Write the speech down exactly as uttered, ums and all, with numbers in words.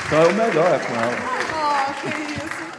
Só é o melhor é com ela. Oh, que isso.